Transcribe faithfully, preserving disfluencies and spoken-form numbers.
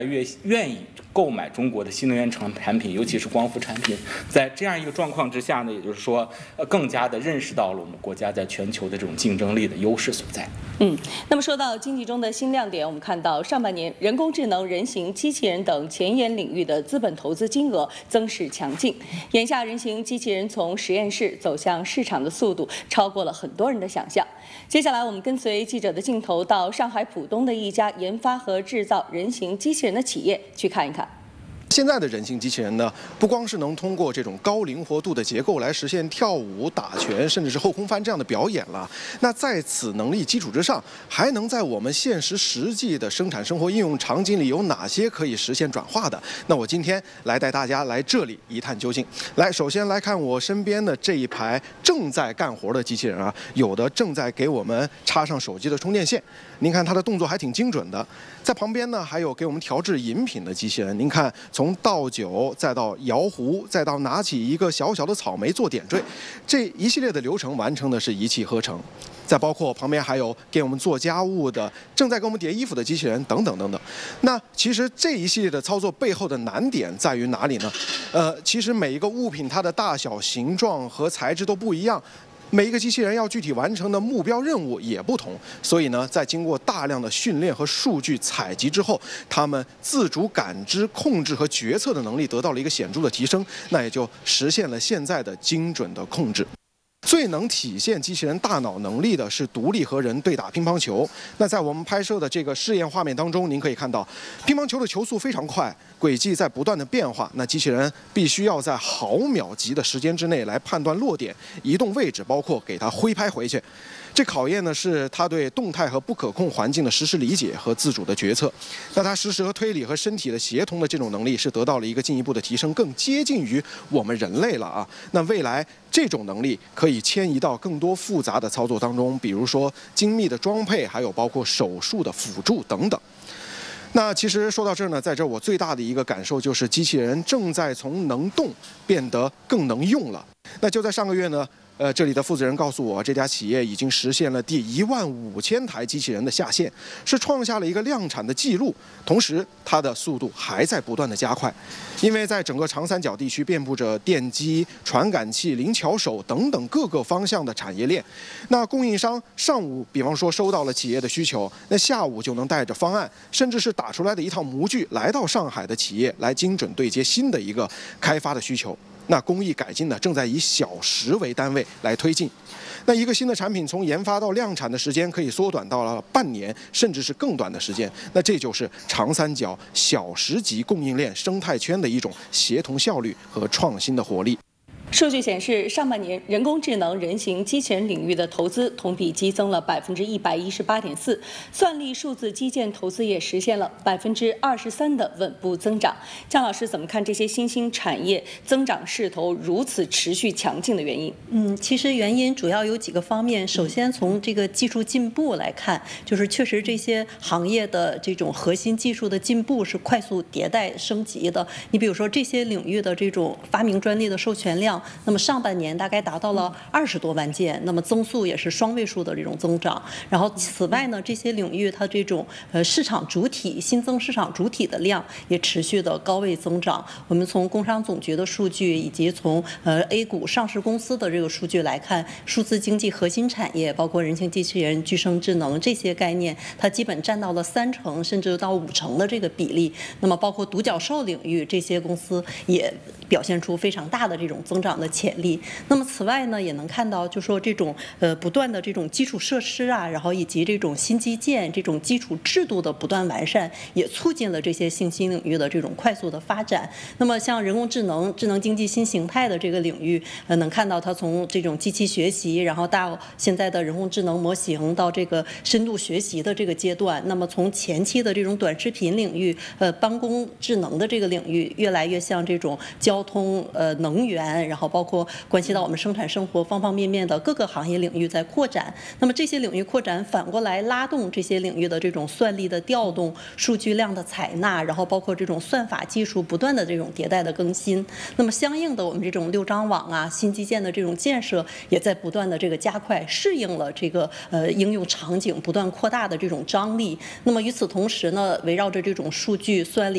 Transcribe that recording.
越愿意购买中国的新能源产产品，尤其是光伏产品。在这样一个状况之下呢，也就是说，呃，更加的认识到了我们国家在全球的这种竞争力的优势所在。 嗯，那么说到经济中的新亮点，我们看到上半年人工智能、人形机器人等前沿领域的资本投资金额增势强劲。眼下，人形机器人从实验室走向市场的速度超过了很多人的想象。接下来，我们跟随记者的镜头到上海浦东的一家研发和制造人形机器人的企业去看一看。 现在的人形机器人呢，不光是能通过这种高灵活度的结构来实现跳舞、打拳，甚至是后空翻这样的表演了。那在此能力基础之上，还能在我们现实实际的生产生活应用场景里有哪些可以实现转化的？那我今天来带大家来这里一探究竟。来，首先来看我身边的这一排正在干活的机器人啊，有的正在给我们插上手机的充电线，您看它的动作还挺精准的。在旁边呢，还有给我们调制饮品的机器人，您看。从倒酒，再到摇壶，再到拿起一个小小的草莓做点缀，这一系列的流程完成的是一气呵成。再包括旁边还有给我们做家务的、正在给我们叠衣服的机器人等等等等。那其实这一系列的操作背后的难点在于哪里呢？呃，其实每一个物品它的大小、形状和材质都不一样。每一个机器人要具体完成的目标任务也不同，所以呢，在经过大量的训练和数据采集之后，它们自主感知、控制和决策的能力得到了一个显著的提升，那也就实现了现在的精准的控制。最能体现机器人大脑能力的是独立和人对打乒乓球。那在我们拍摄的这个试验画面当中，您可以看到，乒乓球的球速非常快，轨迹在不断的变化。那机器人必须要在毫秒级的时间之内来判断落点、移动位置，包括给它挥拍回去。这考验的是它对动态和不可控环境的实时理解和自主的决策。那它实时和推理和身体的协同的这种能力是得到了一个进一步的提升，更接近于我们人类了啊。那未来这种能力可以迁移到更多复杂的操作当中，比如说精密的装配，还有包括手术的辅助等等。那其实说到这儿呢，在这儿我最大的一个感受就是机器人正在从能动变得更能用了。那就在上个月呢。呃，这里的负责人告诉我，这家企业已经实现了第一万五千台机器人的下线，是创下了一个量产的记录。同时，它的速度还在不断的加快，因为在整个长三角地区遍布着电机、传感器、灵巧手等等各个方向的产业链。那供应商上午，比方说收到了企业的需求，那下午就能带着方案，甚至是打出来的一套模具，来到上海的企业来精准对接新的一个开发的需求。那工艺改进呢，正在以小时为单位来推进。那一个新的产品从研发到量产的时间可以缩短到了半年，甚至是更短的时间。那这就是长三角小时级供应链生态圈的一种协同效率和创新的活力。 数据显示，上半年人工智能、人形机器人领域的投资同比激增了百分之一百一十八点四，算力数字基建投资也实现了百分之二十三的稳步增长。姜老师怎么看这些新兴产业增长势头如此持续强劲的原因？ 嗯，其实原因主要有几个方面。首先从这个技术进步来看，就是确实这些行业的这种核心技术的进步是快速迭代升级的。你比如说这些领域的这种发明专利的授权量。那么上半年大概达到了二十多万件，那么增速也是双位数的这种增长。然后此外呢，这些领域它这种呃市场主体新增市场主体的量也持续的高位增长。我们从工商总局的数据以及从呃 A 股上市公司的这个数据来看，数字经济核心产业包括人形机器人、具生智能这些概念，它基本占到了三成甚至到五成的这个比例。那么包括独角兽领域这些公司也表现出非常大的这种增长的潜力。那么此外呢，也能看到，就说这种呃不断的这种基础设施啊，然后以及这种新基建、这种基础制度的不断完善，也促进了这些新兴领域的这种快速的发展。那么像人工智能、智能经济新形态的这个领域，呃，能看到它从这种机器学习，然后到现在的人工智能模型，到这个深度学习的这个阶段。那么从前期的这种短视频领域，呃，办公智能的这个领域，越来越像这种交通、呃，能源，然后包括关系到我们生产生活方方面面的各个行业领域在扩展。那么这些领域扩展，反过来拉动这些领域的这种算力的调动、数据量的采纳，然后包括这种算法技术不断的这种迭代的更新。那么相应的，我们这种六张网啊、新基建的这种建设，也在不断的这个加快，适应了这个呃应用场景不断扩大的这种张力。那么与此同时呢，围绕着这种数据算力。